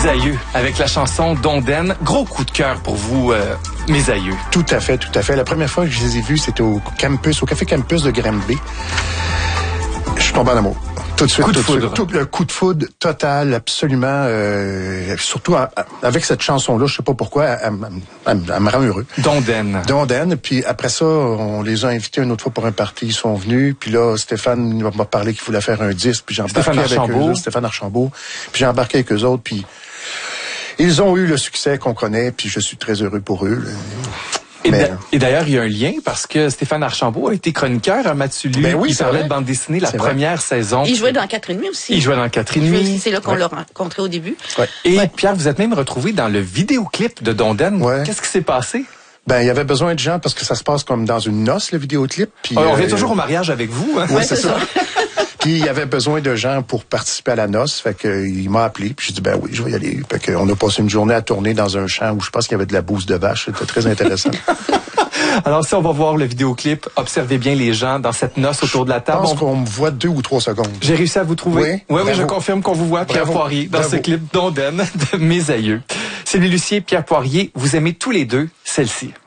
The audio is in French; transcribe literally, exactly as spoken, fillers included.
Les aïeux, avec la chanson Dondaine. Gros coup de cœur pour vous, euh, mes aïeux. Tout à fait, tout à fait. La première fois que je les ai vus, c'était au campus, au Café Campus de Granby. Je suis tombé en amour. Tout de suite, coup de tout de foudre. suite. Tout le coup de foudre total, absolument. Euh, surtout à, à, avec cette chanson-là, je sais pas pourquoi, elle, elle, elle, elle me rend heureux. Dondaine. Dondaine. Puis après ça, on les a invités une autre fois pour un party. Ils sont venus. Puis là, Stéphane m'a parlé qu'il voulait faire un disque. Puis j'ai embarqué Stéphane avec Archambault. eux, Stéphane Archambault. Puis j'ai embarqué avec eux autres. Puis ils ont eu le succès qu'on connaît. Puis je suis très heureux pour eux. Là. Et, Mais, d'a- et d'ailleurs, il y a un lien parce que Stéphane Archambault a été chroniqueur à Mathieu-Lu. Ben oui, il c'est parlait vrai. de bande dessinée la C'est vrai. première saison. Il jouait dans quatre et demi aussi. Il jouait dans quatre et Il jouait demi. aussi, c'est là qu'on Ouais. l'a rencontré au début. ouais. Et Ouais. Pierre, vous êtes même retrouvé dans le vidéoclip de Dondaine. Ouais. Qu'est-ce qui s'est passé? Ben, il y avait besoin de gens parce que ça se passe comme dans une noce, le vidéoclip. Puis, Alors, on euh, vient toujours au mariage avec vous. Hein? Ouais, Ouais, c'est c'est ça. Puis il y avait besoin de gens pour participer à la noce, fait que euh, il m'a appelé, puis j'ai dit ben oui, je vais y aller. Fait que on a passé une journée à tourner dans un champ où je pense qu'il y avait de la bouse de vache, c'était très intéressant. Alors, si on va voir le vidéoclip, observez bien les gens dans cette noce autour de la Je table. pense On- qu'on me voit deux ou trois secondes. J'ai réussi à vous trouver. Oui, oui, oui, bravo. je confirme qu'on vous voit, Pierre Bravo. Poirier, dans Bravo. ce clip Dondaine de Mes aïeux. Sylvie Lucier, Pierre Poirier, vous aimez tous les deux celle-ci.